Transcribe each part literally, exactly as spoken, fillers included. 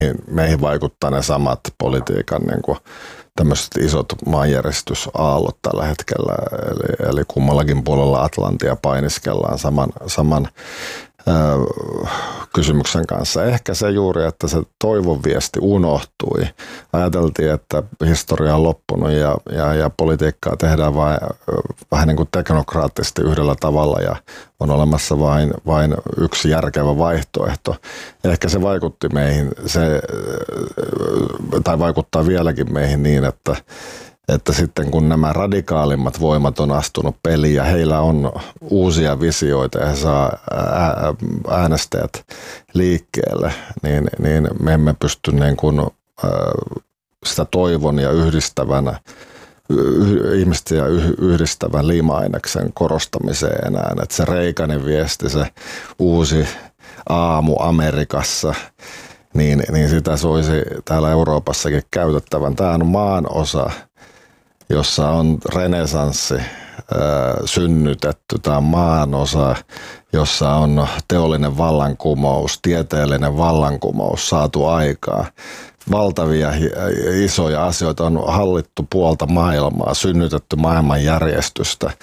meihin vaikuttaa ne samat politiikan niin kuin tämmöiset isot maanjäristysaallot tällä hetkellä, eli, eli kummallakin puolella Atlantia painiskellaan saman, saman ö, kysymyksen kanssa. Ehkä se juuri, että se toivon viesti unohtui. Ajateltiin, että historia on loppunut ja, ja, ja politiikkaa tehdään vain, vähän niin kuin teknokraattisesti yhdellä tavalla ja on olemassa vain, vain yksi järkevä vaihtoehto. Ehkä se vaikutti meihin, se, tai vaikuttaa vieläkin meihin niin, että, että sitten kun nämä radikaalimmat voimat on astunut peliin ja heillä on uusia visioita ja he saa äänestäjät liikkeelle, niin, niin me emme pysty niin kuin, sitä toivon ja yhdistävänä ihmistä yhdistävän liima-aineksen korostamiseen enää. Että se Reaganin viesti, se uusi aamu Amerikassa, niin, niin sitä soisi täällä Euroopassakin käytettävän. Tämä on maanosa, jossa on renesanssi ää, synnytetty. Tämä on maanosa, jossa on teollinen vallankumous, tieteellinen vallankumous saatu aikaa. Valtavia isoja asioita on hallittu puolta maailmaa, synnytetty maailmanjärjestystä.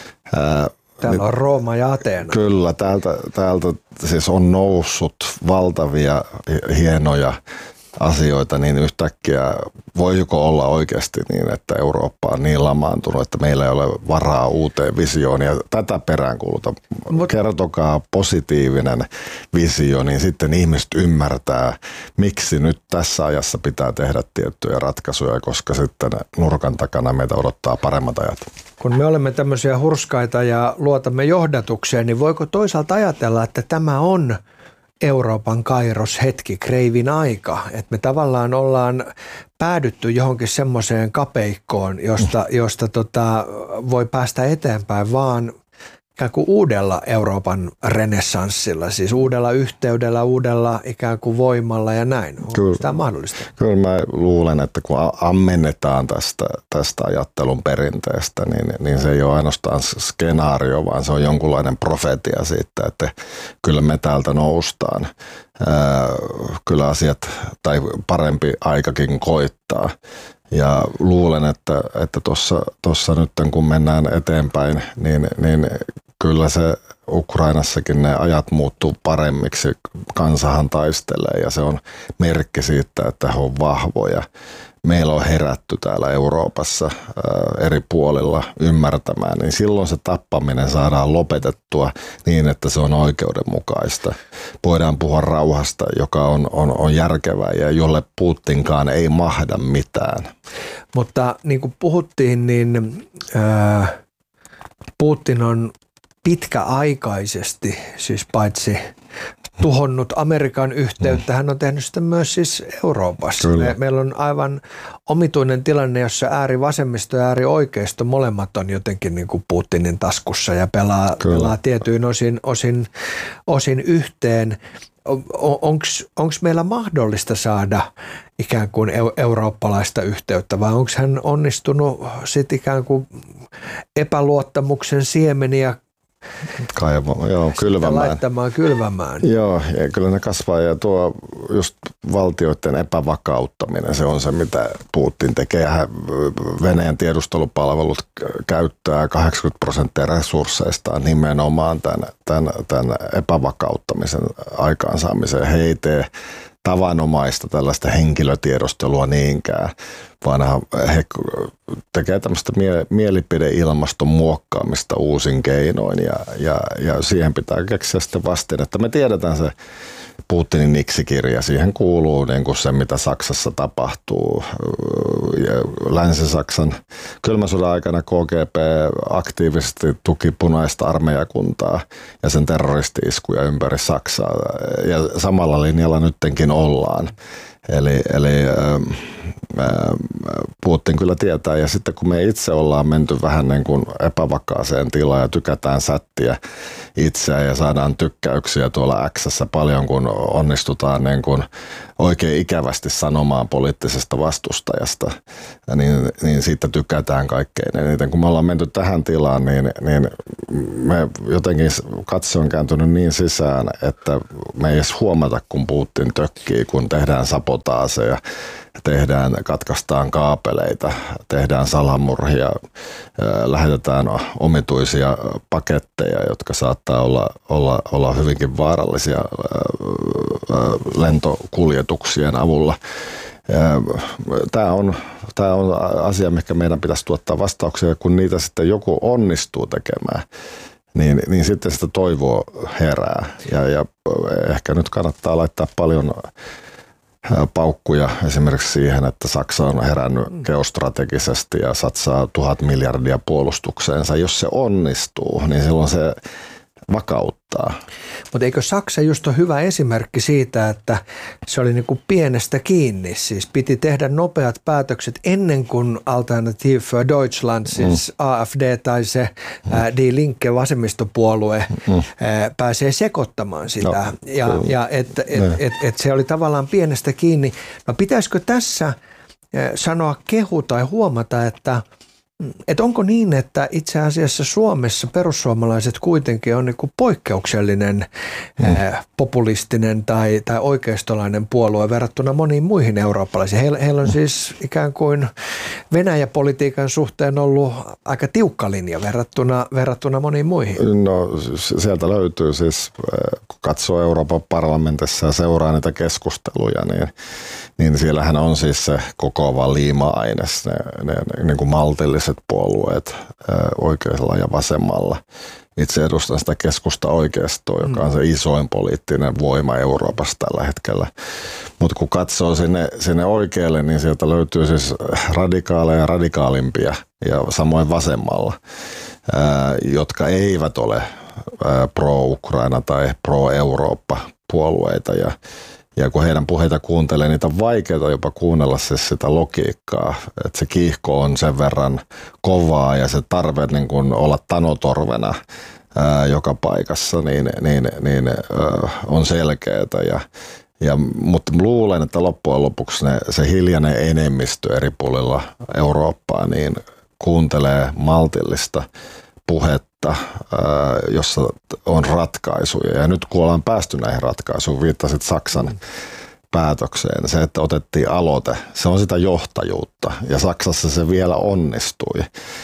Täällä on Rooma ja Ateena. Kyllä, täältä, täältä siis on noussut valtavia hienoja asioita, niin yhtäkkiä voiko olla oikeasti niin, että Eurooppa on niin lamaantunut, että meillä ei ole varaa uuteen visioon ja tätä peräänkuuluta. Mut kertokaa positiivinen visio, niin sitten ihmiset ymmärtää, miksi nyt tässä ajassa pitää tehdä tiettyjä ratkaisuja, koska sitten nurkan takana meitä odottaa paremmat ajat. Kun me olemme tämmöisiä hurskaita ja luotamme johdatukseen, niin voiko toisaalta ajatella, että tämä on Euroopan kairoshetki, kreivin aika, että me tavallaan ollaan päädytty johonkin semmoiseen kapeikkoon, josta, josta tota, voi päästä eteenpäin vaan ikään kuin uudella Euroopan renessanssilla, siis uudella yhteydellä, uudella ikään kuin voimalla ja näin. Onko tämä mahdollista? Kyllä mä luulen, että kun ammennetaan tästä, tästä ajattelun perinteestä, niin, niin se ei ole ainoastaan skenaario, vaan se on jonkunlainen profetia siitä, että kyllä me täältä noustaan. Ää, kyllä asiat tai parempi aikakin koittaa. Ja luulen, että että tuossa tuossa nyt kun mennään eteenpäin, niin, niin kyllä se Ukrainassakin ne ajat muuttuu paremmiksi. Kansahan taistelee ja se on merkki siitä, että he on vahvoja. Meillä on herätty täällä Euroopassa ää, eri puolilla ymmärtämään, niin silloin se tappaminen saadaan lopetettua niin, että se on oikeudenmukaista. Voidaan puhua rauhasta, joka on, on, on järkevää ja jolle Putinkaan ei mahda mitään. Mutta niin kuin puhuttiin, niin ää, Putin on pitkäaikaisesti, siis paitsi tuhonnut Amerikan yhteyttä, hän on tehnyt sitä myös siis Euroopassa. Me, meillä on aivan omituinen tilanne, jossa äärivasemmisto ja äärioikeisto molemmat on jotenkin niin kuin Putinin taskussa ja pelaa, pelaa tietyin osin, osin, osin yhteen. Onko meillä mahdollista saada ikään kuin eurooppalaista yhteyttä vai onko hän onnistunut sitten ikään kuin epäluottamuksen siemeniä Kaivo, joo, kylvämään. laittamaan kylvämään. Joo, ja kyllä ne kasvaa ja tuo just valtioiden epävakauttaminen, se on se mitä Putin tekee. Venäjän tiedustelupalvelut käyttää kahdeksankymmentä prosenttia resursseistaan nimenomaan tämän, tämän, tämän epävakauttamisen aikaansaamiseen. He ei tee tavanomaista tällaista henkilötiedostelua niinkään, vaan he tekevät tämmöistä mie- mielipideilmaston muokkaamista uusin keinoin ja, ja, ja siihen pitää keksiä sitten vastin, että me tiedetään se Putinin niksikirja, siihen kuuluu niin kuin se, mitä Saksassa tapahtuu. Länsi-Saksan kylmän sodan aikana K G B aktiivisesti tuki punaista armeijakuntaa ja sen terroristi-iskuja ympäri Saksaa. Ja samalla linjalla nyttenkin ollaan. Eli, eli Putin kyllä tietää, ja sitten kun me itse ollaan menty vähän niin kuin epävakaaseen tilaan ja tykätään sättiä itseä ja saadaan tykkäyksiä tuolla X:ssä paljon, kun onnistutaan niin kuin oikein ikävästi sanomaan poliittisesta vastustajasta, niin, niin siitä tykätään kaikkein eniten. Kun me ollaan menty tähän tilaan, niin, niin me jotenkin katse on kääntynyt niin sisään, että me ei edes huomata, kun Putin tökkii, kun tehdään sabotaaseja, tehdään, katkaistaan kaapeleita, tehdään salamurhia, lähetetään omituisia paketteja, jotka saattaa olla, olla, olla hyvinkin vaarallisia lentokuljetuksien avulla. Tämä on, tämä on asia, mikä meidän pitäisi tuottaa vastauksia, kun niitä sitten joku onnistuu tekemään, niin, niin sitten sitä toivoa herää. Ja, ja ehkä nyt kannattaa laittaa paljon paukkuja esimerkiksi siihen, että Saksa on herännyt geostrategisesti ja satsaa tuhat miljardia puolustukseensa. Jos se onnistuu, niin silloin se vakauttaa. Mutta eikö Saksa just ole hyvä esimerkki siitä, että se oli niinku pienestä kiinni, siis piti tehdä nopeat päätökset ennen kuin Alternative für Deutschland, siis mm. A F D tai se mm. ää, Die Linke vasemmistopuolue mm. ää, pääsee sekoittamaan sitä. No, ja mm. ja että et, et, et, et se oli tavallaan pienestä kiinni. No pitäisikö tässä ää, sanoa kehu tai huomata, että Että onko niin, että itse asiassa Suomessa perussuomalaiset kuitenkin on niin kuin poikkeuksellinen mm. ää, populistinen tai, tai oikeistolainen puolue verrattuna moniin muihin eurooppalaisiin. Heillä, heillä on siis ikään kuin Venäjä-politiikan suhteen ollut aika tiukka linja verrattuna, verrattuna moniin muihin. No sieltä löytyy siis, kun katsoo Euroopan parlamentissa ja seuraa niitä keskusteluja, niin, niin siellähän on siis se kokoava liima-aines, ne, ne niin kuin maltilliset puolueet oikealla ja vasemmalla. Itse edustan sitä keskusta oikeistoa, joka on se isoin poliittinen voima Euroopassa tällä hetkellä. Mutta kun katsoo sinne, sinne oikealle, niin sieltä löytyy siis radikaaleja ja radikaalimpia ja samoin vasemmalla, ää, jotka eivät ole ää, pro-Ukraina tai pro-Eurooppa puolueita. Ja Ja kun heidän puheita kuuntelee, niitä on vaikeaa jopa kuunnella siis sitä logiikkaa, että se kiihko on sen verran kovaa ja se tarve niin kuin olla tanotorvena ää, joka paikassa niin, niin, niin ää, on selkeää. Ja, ja, mutta luulen, että loppujen lopuksi ne, se hiljainen enemmistö eri puolilla Eurooppaa niin kuuntelee maltillista puhetta, jossa on ratkaisuja. Ja nyt kun ollaan päästy näihin ratkaisuihin, viittasit Saksan mm. päätökseen, se, että otettiin aloite, se on sitä johtajuutta. Ja Saksassa se vielä onnistui.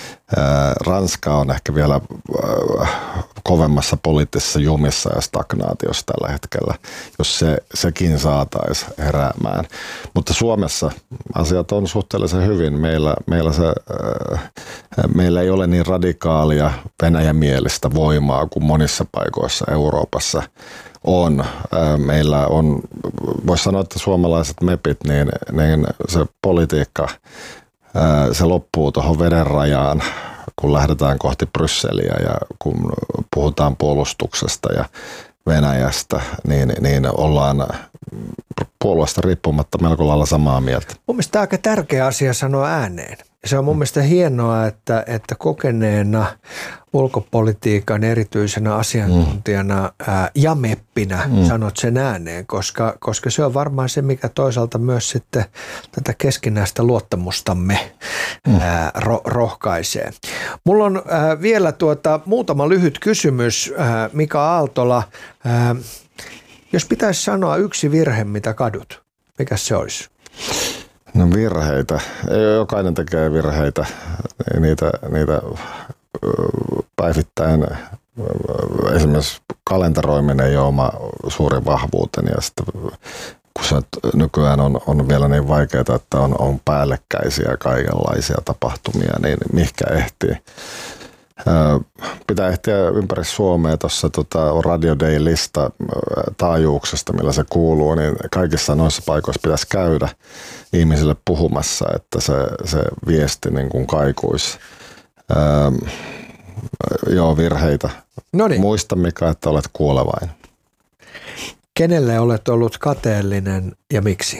Ranska on ehkä vielä kovemmassa poliittisessa jumissa ja stagnaatiossa tällä hetkellä, jos se, sekin saataisiin heräämään. Mutta Suomessa asiat on suhteellisen hyvin. Meillä, meillä, se, meillä ei ole niin radikaalia venäjämielistä voimaa kuin monissa paikoissa Euroopassa on. Meillä on, voisi sanoa, että suomalaiset mepit, niin, niin se politiikka, se loppuu tuohon vedenrajaan, kun lähdetään kohti Brysseliä ja kun puhutaan puolustuksesta ja Venäjästä, niin, niin ollaan puolueesta riippumatta melko lailla samaa mieltä. Mun mielestä tämä on aika tärkeä asia sanoa ääneen. Se on mun mielestä hienoa, että, että kokeneena ulkopolitiikan erityisenä asiantuntijana ää, ja meppinä mm. sanot sen ääneen, koska, koska se on varmaan se, mikä toisaalta myös sitten tätä keskinäistä luottamustamme mm. ää, ro, rohkaisee. Mulla on ää, vielä tuota, muutama lyhyt kysymys, ää, Mika Aaltola. Ää, jos pitäisi sanoa yksi virhe, mitä kadut, mikä se olisi? No virheitä. Jokainen tekee virheitä. Niitä, niitä päivittäin esimerkiksi kalenteroiminen ei ole oma suuri vahvuuteni. Ja sitten kun se nykyään on, on vielä niin vaikeaa, että on, on päällekkäisiä kaikenlaisia tapahtumia, niin mihinkä ehtii. Pitää ehtiä ympäri Suomea. Tuossa tota, on Radio Day-lista taajuuksesta, millä se kuuluu, niin kaikissa noissa paikoissa pitäisi käydä ihmisille puhumassa, että se, se viesti niin kuin kaikuisi. Öö, joo, virheitä. Noniin. Muista, Mika, että olet kuolevainen. Kenelle olet ollut kateellinen ja miksi?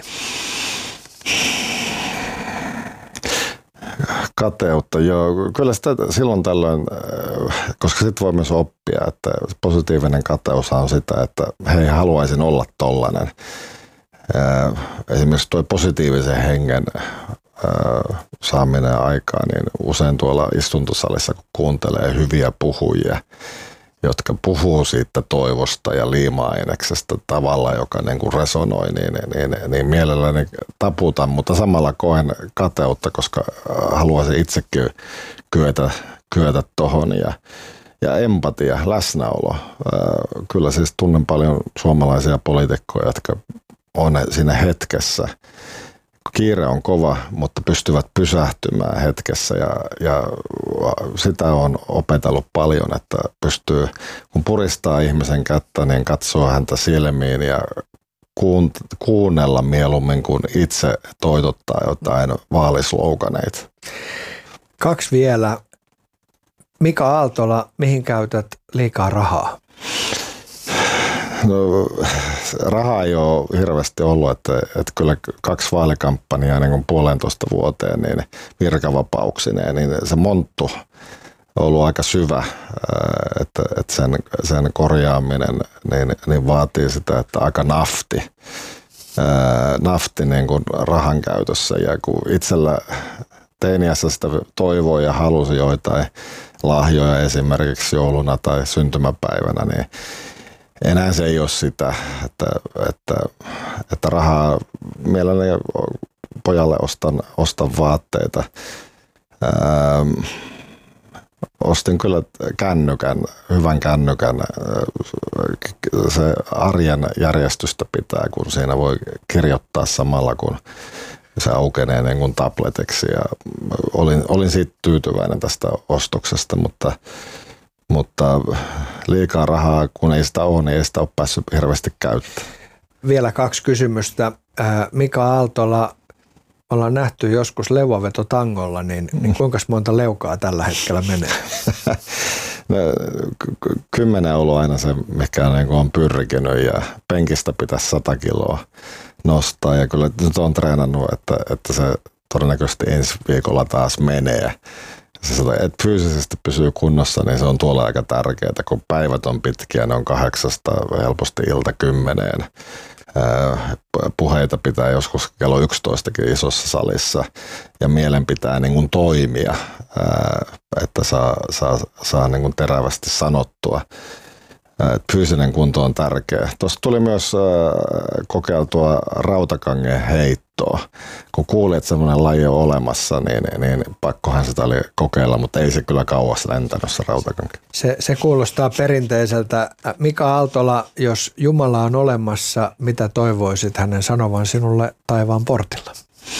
Kateutta, joo. Kyllä sitä silloin tällöin, koska sitten voi myös oppia, että positiivinen kateus on sitä, että hei, haluaisin olla tollainen. Esimerkiksi tuo positiivisen hengen saaminen aikaan, niin usein tuolla istuntosalissa, kun kuuntelee hyviä puhujia, jotka puhuu siitä toivosta ja liima-aineksesta tavalla, joka niin kuin resonoi, niin, niin, niin mielelläni taputan, mutta samalla koen kateutta, koska haluaisin itsekin kyetä, kyetä tohon ja, ja empatia, läsnäolo. Kyllä siis tunnen paljon suomalaisia poliitikkoja, jotka on siinä hetkessä. Kiire on kova, mutta pystyvät pysähtymään hetkessä ja, ja sitä on opetellut paljon, että pystyy, kun puristaa ihmisen kättä, niin katsoo häntä silmiin ja kuunnella mieluummin kuin itse toitottaa jotain vaalisloukaneita. Kaksi vielä. Mika Aaltola, mihin käytät liikaa rahaa? No, rahaa ei ole hirveästi ollut, että, että kyllä kaksi vaalikampanjaa niin kuin puolentoista vuoteen niin virkavapauksineen, niin se monttu on ollut aika syvä, että, että sen, sen korjaaminen niin, niin vaatii sitä, että aika nafti, nafti niin kuin rahan käytössä ja kun itsellä teiniässä sitä toivoi ja halusi joitain lahjoja esimerkiksi jouluna tai syntymäpäivänä, niin enää se ei ole sitä, että, että, että rahaa mielelläni pojalle ostan, ostan vaatteita. Ähm, ostin kyllä kännykän, hyvän kännykän. Se arjen järjestystä pitää, kun siinä voi kirjoittaa samalla, kun se aukenee niin kuin tabletiksi. Ja olin, olin siitä tyytyväinen tästä ostoksesta, mutta Mutta liikaa rahaa, kun ei sitä ole, niin ei sitä ole päässyt hirveästi käyttämään. Vielä kaksi kysymystä. Mika Aaltola, ollaan nähty joskus leuavetotangolla, niin, niin kuinka monta leukaa tällä hetkellä menee? No, kymmenen on ollut aina se, mikä on pyrkinyt ja penkistä pitäisi sata kiloa nostaa. Ja kyllä nyt on treenannut, että, että se todennäköisesti ensi viikolla taas menee. Se, että fyysisesti pysyy kunnossa, niin se on tuolla aika tärkeää, kun päivät on pitkiä, ne on kahdeksasta helposti ilta kymmeneen. Puheita pitää joskus kello yksitoistakin isossa salissa ja mielen pitää niin kuin toimia, että saa, saa, saa niin kuin terävästi sanottua. Fyysinen kunto on tärkeä. Tuossa tuli myös kokeiltua rautakangen heittoa. Kun kuuli, että semmoinen laji on olemassa, niin, niin pakkohan sitä oli kokeilla, mutta ei se kyllä kauas lentänyt se rautakanki. Se, se kuulostaa perinteiseltä. Mika Aaltola, jos Jumala on olemassa, mitä toivoisit hänen sanovan sinulle taivaan portilla?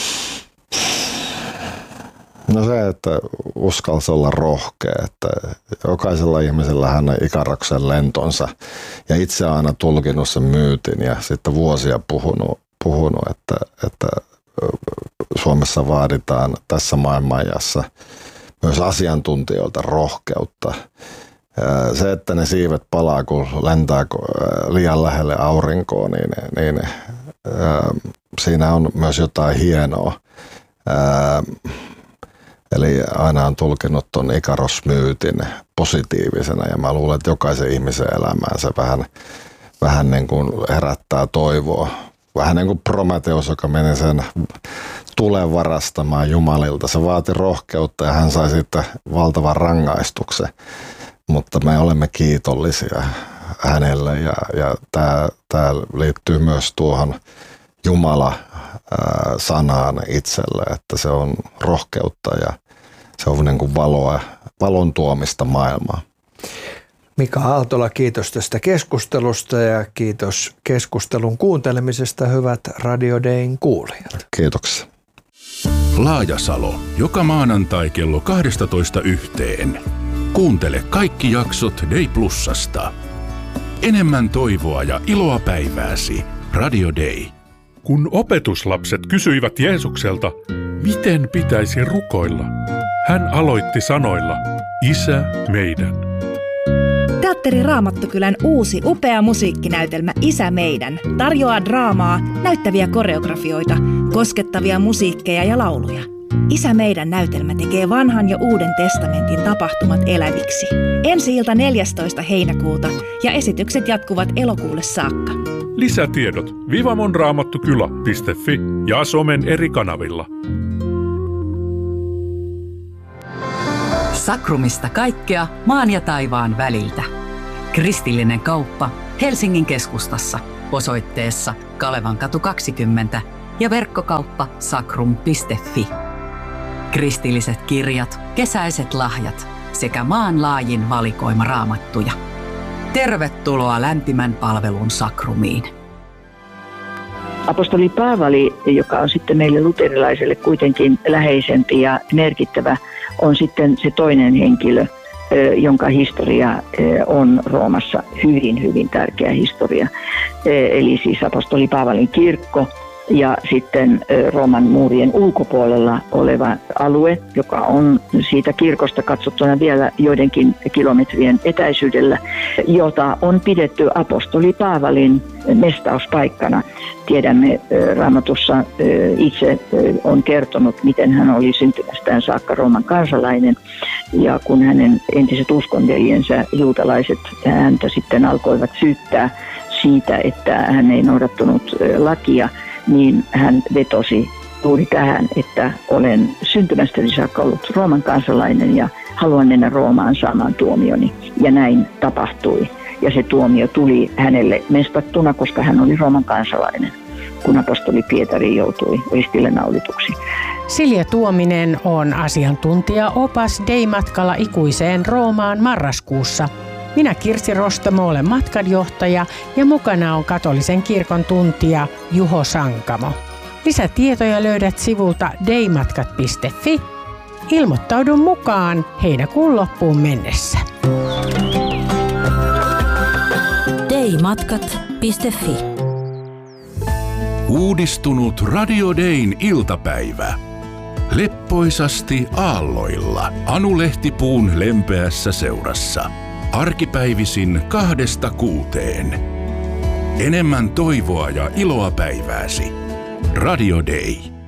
No se, että uskalsi olla rohkea, että jokaisella ihmisellä hän on Ikaraksen lentonsa ja itse on aina tulkinut sen myytin ja sitten vuosia puhunut, puhunut että, että Suomessa vaaditaan tässä maailmanajassa myös asiantuntijoilta rohkeutta. Se, että ne siivet palaa, kun lentää liian lähelle aurinkoa, niin, niin siinä on myös jotain hienoa. Eli aina on tulkinut tuon Ikaros-myytin positiivisena ja mä luulen, että jokaisen ihmisen elämään se vähän, vähän niin kuin herättää toivoa. Vähän niin kuin Prometheus, joka meni sen tulen varastamaan Jumalilta. Se vaati rohkeutta ja hän sai sitten valtavan rangaistuksen, mutta me olemme kiitollisia hänelle ja, ja tämä, tämä liittyy myös tuohon Jumala-sanaan itselle, että se on rohkeutta ja se on niin kuin valoa, valon tuomista maailmaa. Mika Aaltola, kiitos tästä keskustelusta ja kiitos keskustelun kuuntelemisesta, hyvät Radio Dayn kuulijat. Kiitoksia. Laajasalo, joka maanantai kello kaksitoista yhteen. Kuuntele kaikki jaksot Day Plusasta. Enemmän toivoa ja iloa päivääsi. Radio Day. Kun opetuslapset kysyivät Jeesukselta, miten pitäisi rukoilla, hän aloitti sanoilla, Isä meidän. Teatteri Raamattokylän uusi upea musiikkinäytelmä Isä meidän tarjoaa draamaa, näyttäviä koreografioita, koskettavia musiikkeja ja lauluja. Isä meidän -näytelmä tekee vanhan ja uuden testamentin tapahtumat eläviksi. Ensi-ilta neljästoista heinäkuuta ja esitykset jatkuvat elokuulle saakka. Lisätiedot vivamonraamattukylä piste fi ja somen eri kanavilla. Sakrumista kaikkea maan ja taivaan väliltä. Kristillinen kauppa Helsingin keskustassa osoitteessa Kalevankatu kaksikymmentä ja verkkokauppa sakrum piste fi. Kristilliset kirjat, kesäiset lahjat sekä maanlaajin valikoima raamattuja. Tervetuloa lämpimän palvelun Sakrumiin. Apostoli Paavali, joka on sitten meille luterilaiselle kuitenkin läheisempi ja merkittävä, on sitten se toinen henkilö, jonka historia on Roomassa hyvin, hyvin tärkeä historia. Eli siis apostoli Paavalin kirkko ja sitten Rooman muurien ulkopuolella oleva alue, joka on siitä kirkosta katsottuna vielä joidenkin kilometrien etäisyydellä, jota on pidetty apostoli Paavalin mestauspaikkana. Tiedämme, Raamatussa itse on kertonut, miten hän oli syntymästään saakka Rooman kansalainen, ja kun hänen entiset uskonveljensä juutalaiset häntä sitten alkoivat syyttää siitä, että hän ei noudattanut lakia, niin hän vetosi juuri tähän, että olen syntymästäni saakka ollut Rooman kansalainen ja haluan mennä Roomaan saamaan tuomioni. Ja näin tapahtui. Ja se tuomio tuli hänelle mestattuna, koska hän oli Rooman kansalainen, kun apostoli Pietari joutui ristille naulituksi. Silja Tuominen on asiantuntija-opas Dei-matkalla ikuiseen Roomaan marraskuussa. Minä Kirsi Rostamo olen matkanjohtaja ja mukana on katolisen kirkon tuntija Juho Sankamo. Lisätietoja löydät sivulta deimatkat piste fi. Ilmoittaudu mukaan heinäkuun loppuun mennessä. deimatkat piste fi. Uudistunut Radio Dayn iltapäivä. Leppoisasti aalloilla Anu Lehtipuun lempeässä seurassa. Arkipäivisin kahdesta kuuteen. Enemmän toivoa ja iloa päivääsi. Radio Day.